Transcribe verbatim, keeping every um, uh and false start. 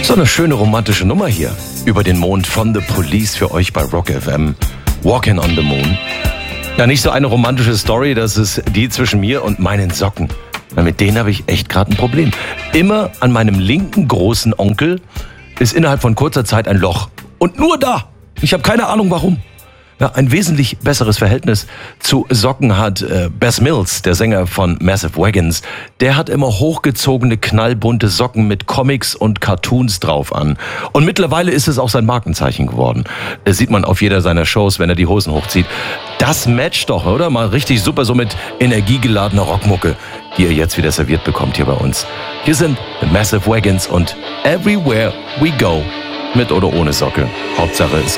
So eine schöne romantische Nummer hier. Über den Mond von The Police für euch bei Rock F M. Walking on the Moon. Ja, nicht so eine romantische Story, das ist die zwischen mir und meinen Socken. Na, mit denen habe ich echt gerade ein Problem. Immer an meinem linken großen Onkel ist innerhalb von kurzer Zeit ein Loch. Und nur da. Ich habe keine Ahnung warum. Ja, ein wesentlich besseres Verhältnis zu Socken hat äh, Bess Mills, der Sänger von Massive Wagons. Der hat immer hochgezogene, knallbunte Socken mit Comics und Cartoons drauf an. Und mittlerweile ist es auch sein Markenzeichen geworden. Das sieht man auf jeder seiner Shows, wenn er die Hosen hochzieht. Das matcht doch, oder? Mal richtig super, so mit energiegeladener Rockmucke, die ihr jetzt wieder serviert bekommt hier bei uns. Hier sind The Massive Wagons und Everywhere We Go. Mit oder ohne Socke. Hauptsache es